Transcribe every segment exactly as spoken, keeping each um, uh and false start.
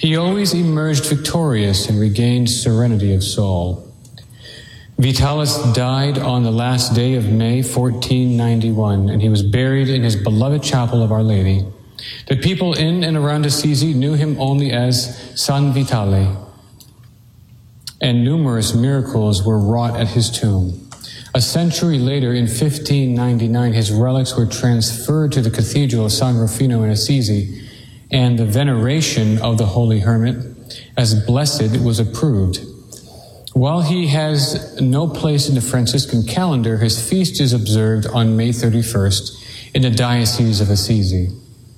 he always emerged victorious and regained serenity of soul. Vitalis died on the last day of May fourteen ninety-one, and he was buried in his beloved chapel of Our Lady. The people in and around Assisi knew him only as San Vitale, and numerous miracles were wrought at his tomb. A century later, in fifteen ninety-nine, his relics were transferred to the Cathedral of San Rufino in Assisi, and the veneration of the Holy Hermit as blessed was approved. While he has no place in the Franciscan calendar, his feast is observed on May thirty-first in the Diocese of Assisi.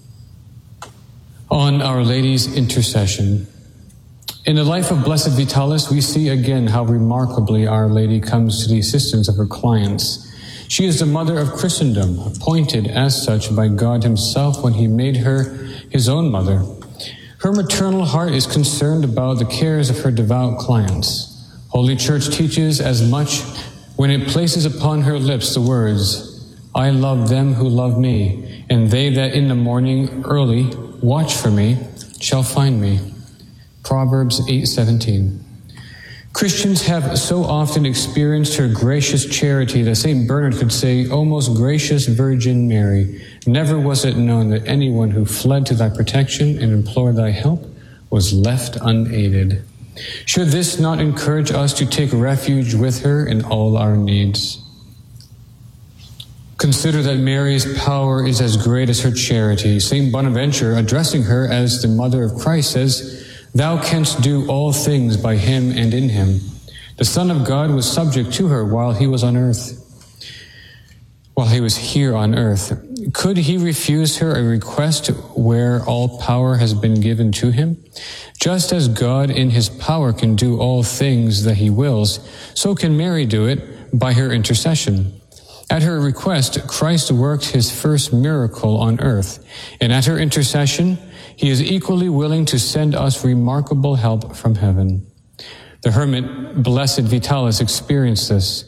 On Our Lady's intercession. In the life of Blessed Vitalis, we see again how remarkably Our Lady comes to the assistance of her clients. She is the mother of Christendom, appointed as such by God himself when he made her his own mother. Her maternal heart is concerned about the cares of her devout clients. Holy Church teaches as much when it places upon her lips the words, I love them who love me, and they that in the morning early watch for me shall find me. Proverbs eight seventeen. Christians have so often experienced her gracious charity that Saint Bernard could say, O most gracious Virgin Mary, never was it known that anyone who fled to thy protection and implored thy help was left unaided. Should this not encourage us to take refuge with her in all our needs? Consider that Mary's power is as great as her charity. Saint Bonaventure, addressing her as the mother of Christ, says, Thou canst do all things by him and in him. The Son of God was subject to her while he was on earth, while he was here on earth. Could he refuse her a request where all power has been given to him? Just as God in his power can do all things that he wills, so can Mary do it by her intercession. At her request, Christ worked his first miracle on earth, and at her intercession, he is equally willing to send us remarkable help from heaven. The hermit, Blessed Vitalis, experienced this.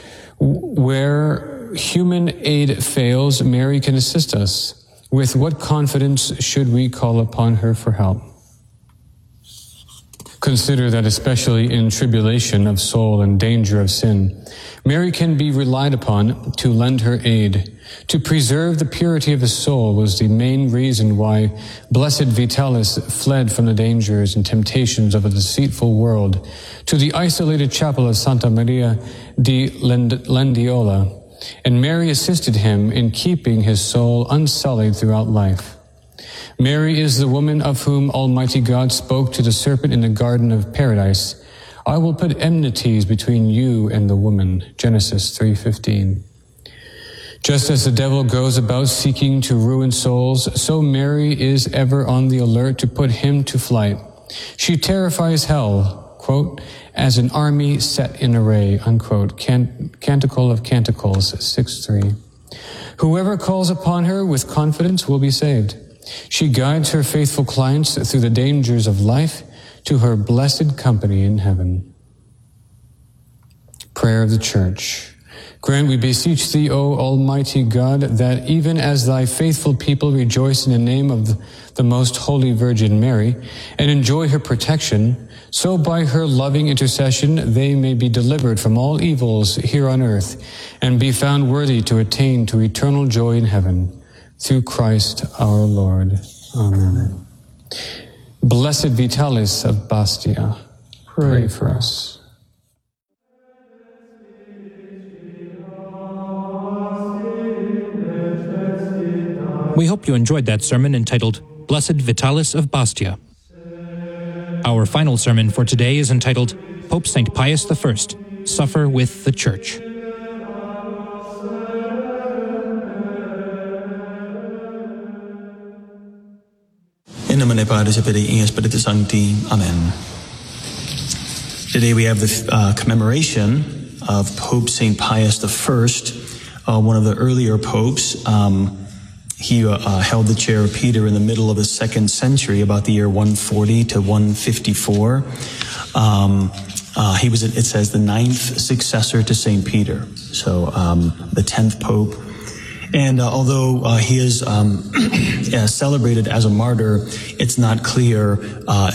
Where human aid fails, Mary can assist us. With what confidence should we call upon her for help? Consider that especially in tribulation of soul and danger of sin, Mary can be relied upon to lend her aid. To preserve the purity of his soul was the main reason why Blessed Vitalis fled from the dangers and temptations of a deceitful world to the isolated chapel of Santa Maria di Lendiola, and Mary assisted him in keeping his soul unsullied throughout life. Mary is the woman of whom Almighty God spoke to the serpent in the Garden of Paradise, I will put enmities between you and the woman, Genesis three fifteen. Just as the devil goes about seeking to ruin souls, so Mary is ever on the alert to put him to flight. She terrifies hell, quote, as an army set in array, unquote, Can- Canticle of Canticles six three. Whoever calls upon her with confidence will be saved. She guides her faithful clients through the dangers of life to her blessed company in heaven. Prayer of the Church. Grant, we beseech thee, O Almighty God, that even as thy faithful people rejoice in the name of the most holy Virgin Mary and enjoy her protection, so by her loving intercession they may be delivered from all evils here on earth and be found worthy to attain to eternal joy in heaven. Through Christ our Lord. Amen. Blessed Vitalis of Bastia, pray, pray for us. We hope you enjoyed that sermon entitled, Blessed Vitalis of Bastia. Our final sermon for today is entitled, Pope Saint Pius the First, Suffer with the Church. In nomine Patris et Filii et Spiritus Sancti. Amen. Today we have the uh, commemoration of Pope Saint Pius the First, uh, one of the earlier popes. Um, he uh, held the chair of Peter in the middle of the second century, about the year one forty to one fifty-four. Um, uh, he was, it says, the ninth successor to Saint Peter, so um, the tenth pope. And uh, although uh, he is um, celebrated as a martyr, it's not clear uh,